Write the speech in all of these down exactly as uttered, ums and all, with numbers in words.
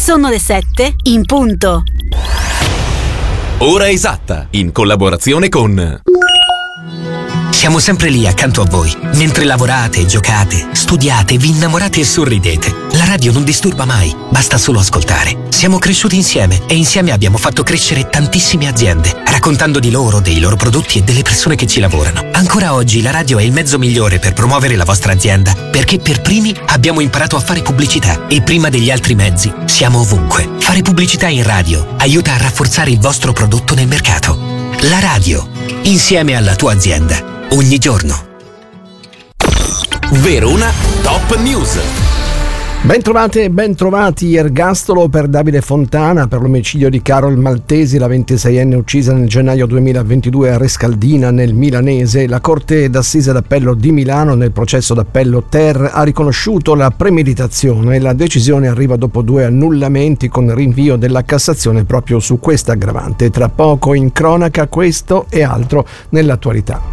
Sono le sette in punto. Ora esatta, in collaborazione con... Siamo sempre lì accanto a voi, mentre lavorate, giocate, studiate, vi innamorate e sorridete. La radio non disturba mai, basta solo ascoltare. Siamo cresciuti insieme e insieme abbiamo fatto crescere tantissime aziende, raccontando di loro, dei loro prodotti e delle persone che ci lavorano. Ancora oggi la radio è il mezzo migliore per promuovere la vostra azienda, perché per primi abbiamo imparato a fare pubblicità e prima degli altri mezzi siamo ovunque. Fare pubblicità in radio aiuta a rafforzare il vostro prodotto nel mercato. La radio, insieme alla tua azienda. Ogni giorno. Verona Top News. Ben trovate e ben trovati. Ergastolo per Davide Fontana per l'omicidio di Carol Maltesi, la ventiseienne uccisa nel gennaio duemilaventidue a Rescaldina nel Milanese. La Corte d'Assise d'Appello di Milano nel processo d'appello Ter ha riconosciuto la premeditazione. La decisione arriva dopo due annullamenti con rinvio della Cassazione proprio su questa aggravante. Tra poco in cronaca questo e altro nell'attualità.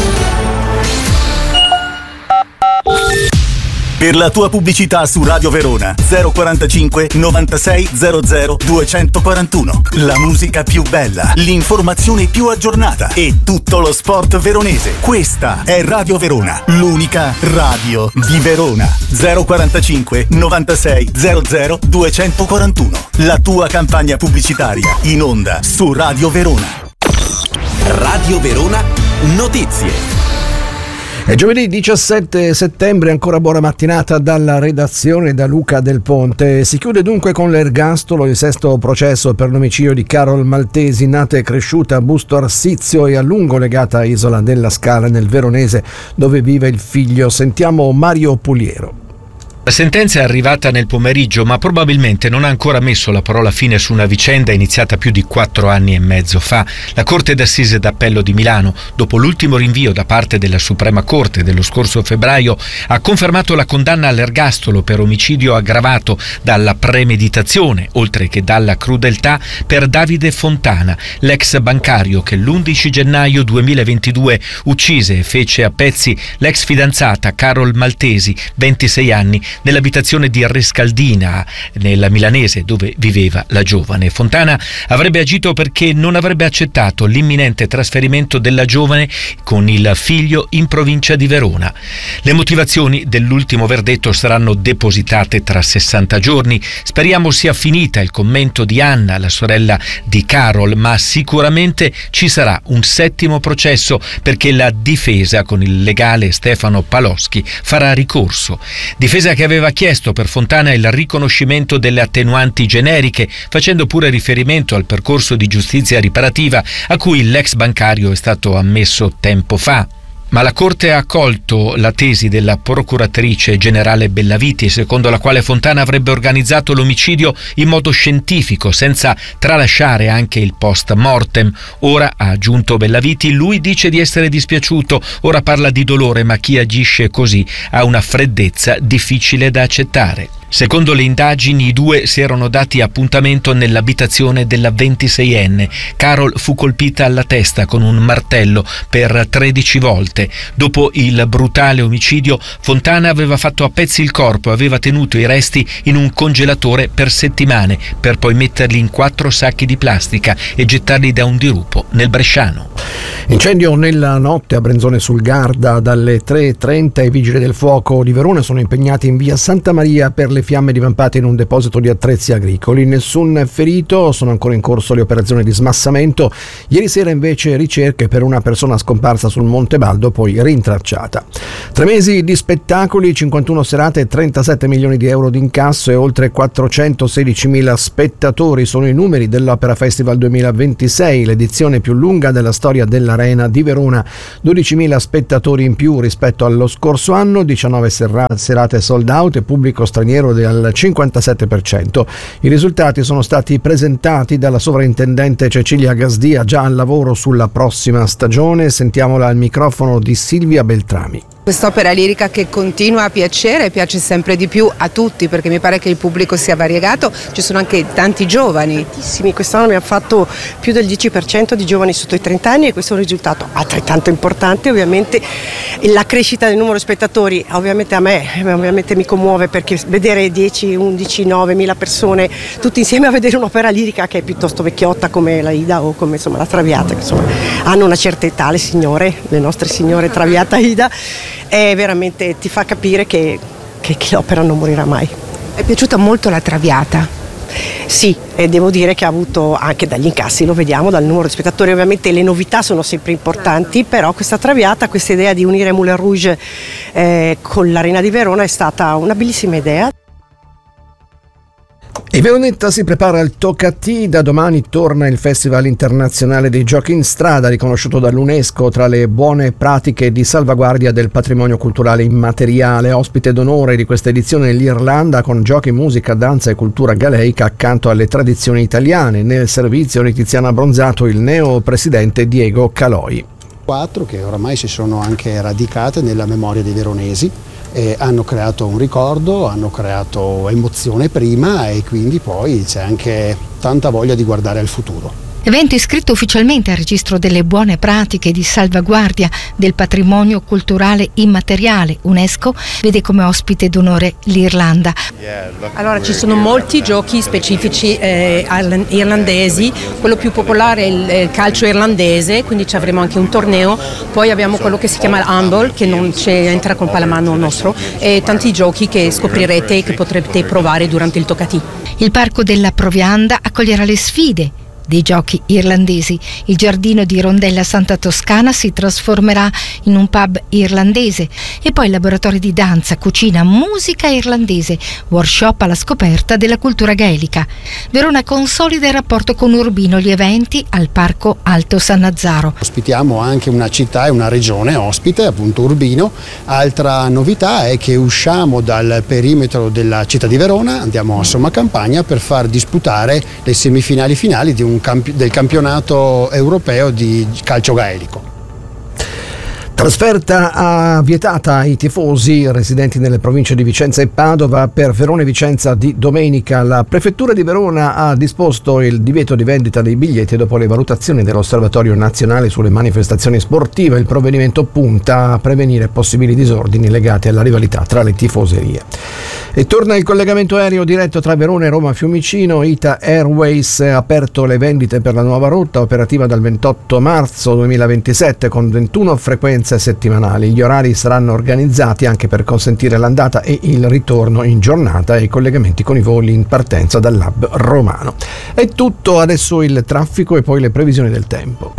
Per la tua pubblicità su Radio Verona zero quarantacinque novantasei zero zero duecentoquarantuno. La musica più bella, l'informazione più aggiornata e tutto lo sport veronese. Questa è Radio Verona, l'unica radio di Verona. zero quarantacinque novantasei zero zero duecentoquarantuno. La tua campagna pubblicitaria in onda su Radio Verona. Radio Verona Notizie. È giovedì diciassette settembre, ancora buona mattinata dalla redazione da Luca Del Ponte. Si chiude dunque con l'ergastolo il sesto processo per l'omicidio di Carol Maltesi, nata e cresciuta a Busto Arsizio e a lungo legata a Isola della Scala nel Veronese, dove vive il figlio. Sentiamo Mario Puliero. La sentenza è arrivata nel pomeriggio, ma probabilmente non ha ancora messo la parola fine su una vicenda iniziata più di quattro anni e mezzo fa. La Corte d'Assise d'Appello di Milano, dopo l'ultimo rinvio da parte della Suprema Corte dello scorso febbraio, ha confermato la condanna all'ergastolo per omicidio aggravato dalla premeditazione, oltre che dalla crudeltà, per Davide Fontana, l'ex bancario che l'undici gennaio duemilaventidue uccise e fece a pezzi l'ex fidanzata Carol Maltesi, ventisei anni, nell'abitazione di Rescaldina, nella Milanese, dove viveva la giovane. Fontana avrebbe agito perché non avrebbe accettato l'imminente trasferimento della giovane con il figlio in provincia di Verona. Le motivazioni dell'ultimo verdetto saranno depositate tra sessanta giorni. Speriamo sia finita il commento di Anna, la sorella di Carol, ma sicuramente ci sarà un settimo processo perché la difesa, con il legale Stefano Paloschi, farà ricorso. Difesa che aveva chiesto per Fontana il riconoscimento delle attenuanti generiche, facendo pure riferimento al percorso di giustizia riparativa a cui l'ex bancario è stato ammesso tempo fa. Ma la Corte ha accolto la tesi della procuratrice generale Bellaviti, secondo la quale Fontana avrebbe organizzato l'omicidio in modo scientifico, senza tralasciare anche il post mortem. Ora, ha aggiunto Bellaviti, lui dice di essere dispiaciuto, ora parla di dolore, ma chi agisce così ha una freddezza difficile da accettare. Secondo le indagini, i due si erano dati appuntamento nell'abitazione della ventiseienne. Carol fu colpita alla testa con un martello per tredici volte. Dopo il brutale omicidio, Fontana aveva fatto a pezzi il corpo e aveva tenuto i resti in un congelatore per settimane, per poi metterli in quattro sacchi di plastica e gettarli da un dirupo nel Bresciano. Incendio nella notte a Brenzone sul Garda. Dalle tre e trenta i vigili del fuoco di Verona sono impegnati in via Santa Maria per le fiamme divampate in un deposito di attrezzi agricoli. Nessun ferito, sono ancora in corso le operazioni di smassamento. Ieri sera invece ricerche per una persona scomparsa sul Monte Baldo, poi rintracciata. Tre mesi di spettacoli, cinquantuno serate, trentasette milioni di euro di incasso e oltre quattrocentosedicimila spettatori sono i numeri dell'Opera Festival duemilaventisei, l'edizione più lunga della storia dell'Arena di Verona. dodicimila spettatori in più rispetto allo scorso anno, diciannove serate sold out e pubblico straniero del cinquantasette per cento. I risultati sono stati presentati dalla sovrintendente Cecilia Gasdia, già al lavoro sulla prossima stagione. Sentiamola al microfono di Silvia Beltrami. Quest'opera lirica che continua a piacere, piace sempre di più a tutti, perché mi pare che il pubblico sia variegato, ci sono anche tanti giovani. Tantissimi, quest'anno abbiamo fatto più del dieci per cento di giovani sotto i trenta anni e questo è un risultato altrettanto importante. Ovviamente la crescita del numero di spettatori ovviamente a me ovviamente mi commuove, perché vedere dieci, undici, nove mila persone tutti insieme a vedere un'opera lirica che è piuttosto vecchiotta come la Ida o come insomma la Traviata, che insomma hanno una certa età, le signore, le nostre signore Traviata, Ida, è veramente, ti fa capire che, che, che l'opera non morirà mai. È piaciuta molto la Traviata? Sì, e devo dire che ha avuto anche dagli incassi, lo vediamo dal numero di spettatori, ovviamente le novità sono sempre importanti, però questa Traviata, questa idea di unire Moulin Rouge eh, con l'Arena di Verona è stata una bellissima idea. E Veronetta si prepara al Toccati, da domani torna il Festival Internazionale dei Giochi in Strada, riconosciuto dall'UNESCO tra le buone pratiche di salvaguardia del patrimonio culturale immateriale. Ospite d'onore di questa edizione l'Irlanda, con giochi, musica, danza e cultura galeica accanto alle tradizioni italiane. Nel servizio di Tiziana Bronzato il neo presidente Diego Caloi. Quattro che oramai si sono anche radicate nella memoria dei veronesi. Eh, hanno creato un ricordo, hanno creato emozione prima e quindi poi c'è anche tanta voglia di guardare al futuro. Evento iscritto ufficialmente al registro delle buone pratiche di salvaguardia del patrimonio culturale immateriale. UNESCO vede come ospite d'onore l'Irlanda. Allora ci sono molti giochi specifici eh, irlandesi, quello più popolare è il, il calcio irlandese, quindi ci avremo anche un torneo, poi abbiamo quello che si chiama handball, che non c'entra con pallamano nostro, e tanti giochi che scoprirete e che potrete provare durante il Toccati. Il Parco della Provianda accoglierà le sfide dei giochi irlandesi. Il giardino di Rondella Santa Toscana si trasformerà in un pub irlandese e poi laboratori di danza, cucina, musica irlandese, workshop alla scoperta della cultura gaelica. Verona consolida il rapporto con Urbino, gli eventi al Parco Alto San Nazzaro. Ospitiamo anche una città e una regione ospite, appunto Urbino. Altra novità è che usciamo dal perimetro della città di Verona, andiamo a Somma Campagna per far disputare le semifinali finali di un campi- del campionato europeo di calcio gaelico. Trasferta a vietata ai tifosi residenti nelle province di Vicenza e Padova per Verona e Vicenza di domenica. La prefettura di Verona ha disposto il divieto di vendita dei biglietti dopo le valutazioni dell'Osservatorio Nazionale sulle manifestazioni sportive. Il provvedimento punta a prevenire possibili disordini legati alla rivalità tra le tifoserie. E torna il collegamento aereo diretto tra Verona e Roma Fiumicino. Ita Airways ha aperto le vendite per la nuova rotta, operativa dal ventotto marzo duemilaventisette con ventuno frequenze settimanali. Gli orari saranno organizzati anche per consentire l'andata e il ritorno in giornata e i collegamenti con i voli in partenza dall'hub romano. È tutto, adesso il traffico e poi le previsioni del tempo.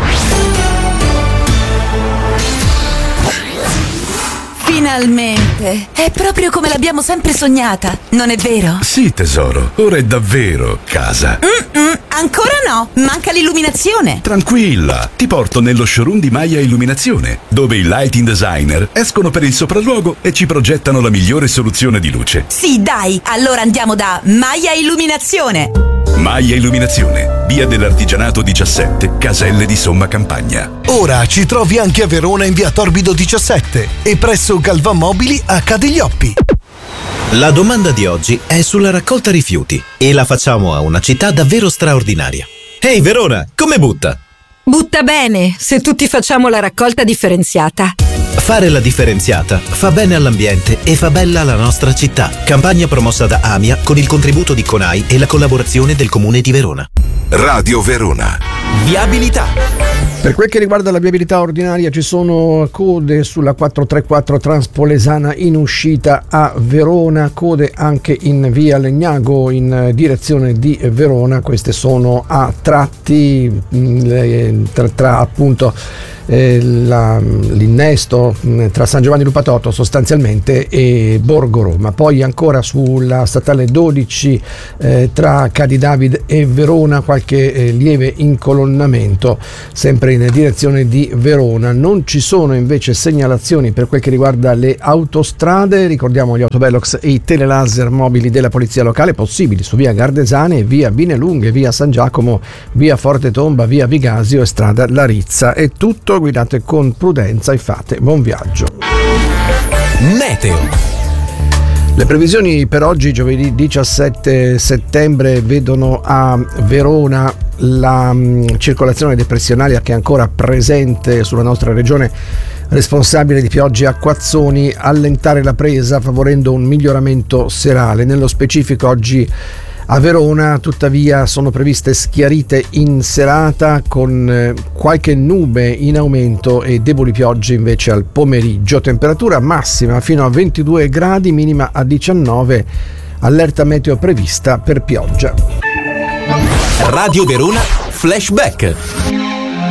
Finalmente! È proprio come l'abbiamo sempre sognata, non è vero? Sì, tesoro, ora è davvero casa. Mm-mm, ancora no, manca l'illuminazione. Tranquilla, ti porto nello showroom di Maya Illuminazione, dove i lighting designer escono per il sopralluogo e ci progettano la migliore soluzione di luce. Sì, dai, allora andiamo da Maya Illuminazione. Maya Illuminazione, via dell'Artigianato diciassette, Caselle di Somma Campagna. Ora ci trovi anche a Verona in via Torbido diciassette e presso Galvan Mobili a Cadiglioppi. La domanda di oggi è sulla raccolta rifiuti e la facciamo a una città davvero straordinaria. Ehi Verona, come butta? Butta bene, se tutti facciamo la raccolta differenziata. Fare la differenziata fa bene all'ambiente e fa bella la nostra città. Campagna promossa da AMIA con il contributo di CONAI e la collaborazione del Comune di Verona. Radio Verona. Viabilità. Per quel che riguarda la viabilità ordinaria ci sono code sulla quattrocentotrentaquattro Transpolesana in uscita a Verona, code anche in via Legnago in direzione di Verona. Queste sono a tratti tra, tra appunto eh, la, l'innesto tra San Giovanni Lupatotto sostanzialmente e Borgo Roma. Poi ancora sulla statale dodici eh, tra Cadi David e Verona qualche eh, lieve incolonnamento sempre in direzione di Verona. Non ci sono invece segnalazioni per quel che riguarda le autostrade. Ricordiamo gli autovelox e i telelaser mobili della polizia locale possibili su via Gardesani e via Binelunghe, via San Giacomo, via Forte Tomba, via Vigasio e strada Larizza. È tutto. tutto, guidate con prudenza e fate buon viaggio. Meteo. Le previsioni per oggi, giovedì diciassette settembre, vedono a Verona la mh, circolazione depressionaria che è ancora presente sulla nostra regione, responsabile di piogge e acquazzoni, allentare la presa favorendo un miglioramento serale. Nello specifico oggi a Verona tuttavia sono previste schiarite in serata con eh, qualche nube in aumento e deboli piogge invece al pomeriggio. Temperatura massima fino a ventidue gradi, minima a diciannove, allerta meteo prevista per pioggia. Radio Verona Flashback.